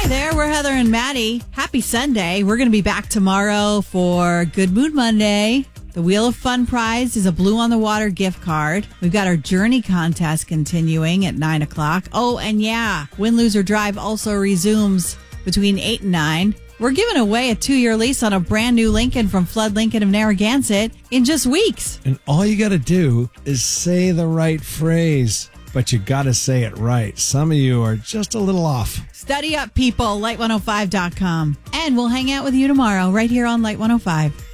Hi there, we're Heather and Maddie. Happy Sunday. We're going to be back tomorrow for Good Mood Monday. The Wheel of Fun prize is a Blue on the Water gift card. We've got our Journey contest continuing at 9 o'clock. Oh, and yeah, Win, Lose, or Drive also resumes between 8 and 9. We're giving away a 2-year lease on a brand new Lincoln from Flood Lincoln of Narragansett in just weeks. And all you got to do is say the right phrase. But you got to say it right. Some of you are just a little off. Study up, people. Light105.com. And we'll hang out with you tomorrow right here on Light 105.